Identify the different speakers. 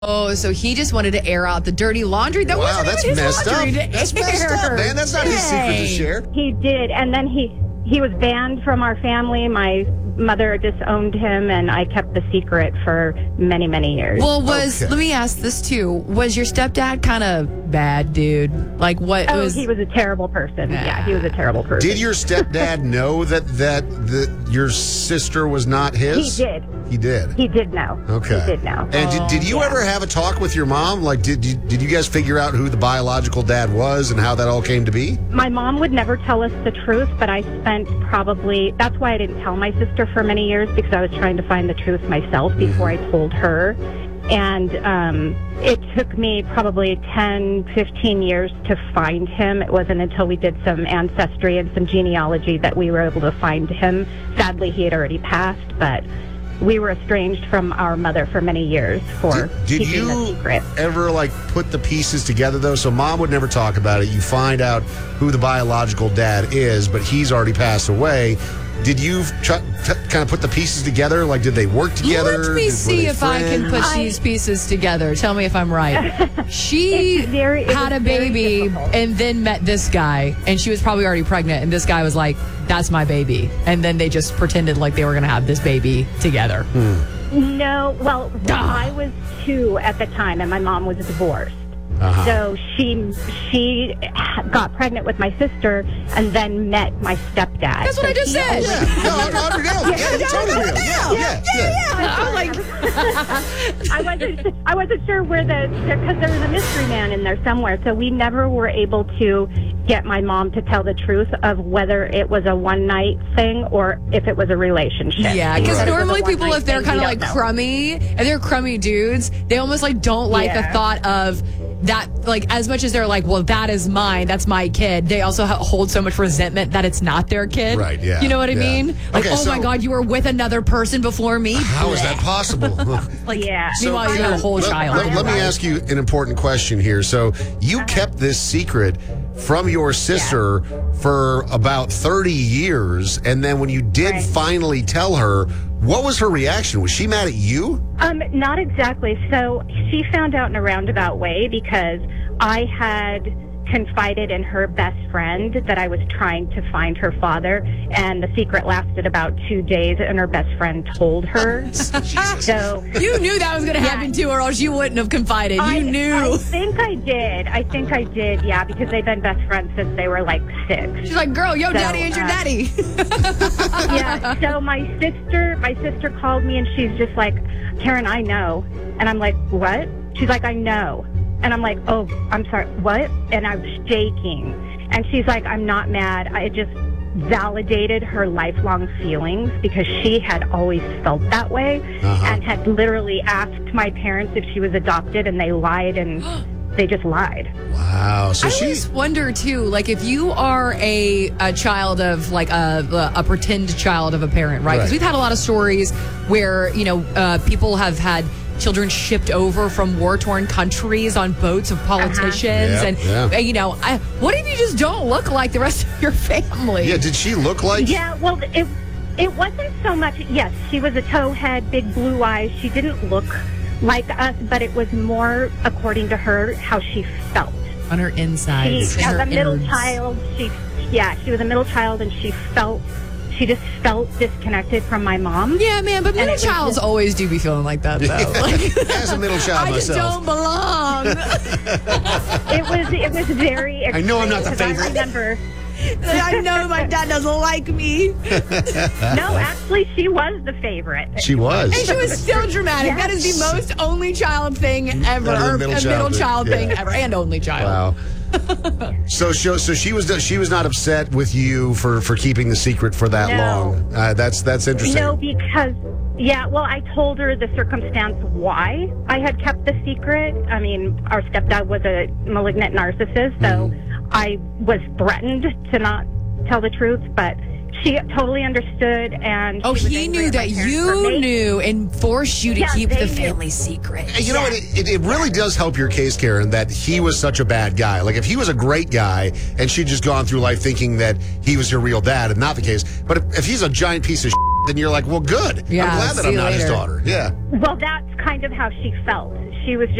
Speaker 1: Oh, so he just wanted to air out the dirty laundry. That wasn't
Speaker 2: that's
Speaker 1: even his
Speaker 2: messed up.
Speaker 1: laundry to
Speaker 2: That's
Speaker 1: air.
Speaker 2: messed up, man. That's not his secret to share.
Speaker 3: He did, and then he was banned from our family. My mother disowned him, and I kept the secret for many, many years.
Speaker 1: Well, let me ask this too. Was your stepdad kind of bad, dude? Like what was...
Speaker 3: he was a terrible person. Yeah, he was a terrible person.
Speaker 2: Did your stepdad know that your sister was not his?
Speaker 3: He did.
Speaker 2: He did?
Speaker 3: He did know.
Speaker 2: Okay.
Speaker 3: He did know.
Speaker 2: And did you ever have a talk with your mom? Like, did you guys figure out who the biological dad was and how that all came to be?
Speaker 3: My mom would never tell us the truth, but I spent that's why I didn't tell my sister for many years, because I was trying to find the truth myself before I told her. And it took me probably 10, 15 years to find him. It wasn't until we did some ancestry and some genealogy that we were able to find him. Sadly, he had already passed, but we were estranged from our mother for many years for keeping the secret.
Speaker 2: Did you ever, put the pieces together, though? So mom would never talk about it. You find out who the biological dad is, but he's already passed away. Did you kind of put the pieces together? Like, did they work together?
Speaker 1: Let me see if I can put these pieces together. Tell me if I'm right. She had a baby and then met this guy, and she was probably already pregnant, and this guy was like, that's my baby. And then they just pretended like they were going to have this baby together.
Speaker 3: No, well, I was 2 at the time, and my mom was divorced. So she got pregnant with my sister and then met my stepdad.
Speaker 1: That's what I just said.
Speaker 2: Yeah. No, Audrey, totally real. Yeah.
Speaker 1: I'm like,
Speaker 3: I wasn't sure where because there was a mystery man in there somewhere. So we never were able to get my mom to tell the truth of whether it was a one-night thing or if it was a relationship.
Speaker 1: Yeah, because normally people, if they're kind of like crummy, and they're crummy dudes, they almost don't like the thought of that, as much as they're like, well, that is mine, that's my kid, they also hold so much resentment that it's not their kid.
Speaker 2: Right, yeah.
Speaker 1: You know what I mean? Like,
Speaker 2: okay,
Speaker 1: my God, you were with another person before me?
Speaker 2: How is that possible?
Speaker 1: Meanwhile, you got a whole child.
Speaker 2: Let me ask you an important question here. So you kept this secret from your sister for about 30 years, and then when you did finally tell her, what was her reaction? Was she mad at you?
Speaker 3: Not exactly. So she found out in a roundabout way because I had confided in her best friend that I was trying to find her father, and the secret lasted about 2 days, and her best friend told her. So
Speaker 1: you knew that was going to happen to her, or else you wouldn't have confided. You knew.
Speaker 3: I think I did, yeah, because they've been best friends since they were 6.
Speaker 1: She's like, girl, daddy ain't your daddy.
Speaker 3: Yeah, so my sister called me, and she's just like, Karen, I know. And I'm like, what? She's like, I know. And I'm like, oh, I'm sorry, what? And I'm shaking. And she's like, I'm not mad. I just validated her lifelong feelings because she had always felt that way and had literally asked my parents if she was adopted, and they lied, and they just lied.
Speaker 2: Wow. So
Speaker 1: I always wonder, too, if you are a child of, a pretend child of a parent, right? Because we've had a lot of stories where, people have had children shipped over from war-torn countries on boats of politicians. What if you just don't look like the rest of your family?
Speaker 2: Yeah, did she look like...
Speaker 3: Yeah, well, it wasn't so much... Yes, she was a towhead, big blue eyes. She didn't look like us, but it was more, according to her, how she felt.
Speaker 1: On her insides.
Speaker 3: As a middle child, she was a middle child, and she just felt disconnected from my mom.
Speaker 1: Yeah, man, but middle childs always do be feeling like that, though.
Speaker 2: As a middle child myself.
Speaker 1: I just don't belong.
Speaker 3: It was very exciting.
Speaker 2: I know I'm not the favorite.
Speaker 1: I know my dad doesn't like me.
Speaker 3: No, actually, she was the favorite.
Speaker 2: She was.
Speaker 1: And she was still dramatic. That is the most only child thing ever. Or a middle child thing ever. And only child.
Speaker 2: Wow. So she was not upset with you for keeping the secret for that long. That's interesting.
Speaker 3: No, because I told her the circumstance why I had kept the secret. I mean, our stepdad was a malignant narcissist, so I was threatened to not tell the truth, but she totally understood, and
Speaker 1: he knew that you knew and forced you to keep the family secret.
Speaker 2: You know what? It really does help your case, Karen, that he was such a bad guy. Like, if he was a great guy and she'd just gone through life thinking that he was her real dad, and not the case. But if he's a giant piece of then you're like, well, good.
Speaker 1: Yeah,
Speaker 2: I'm glad that I'm not his daughter. Yeah.
Speaker 3: Well, that's kind of how she felt. she was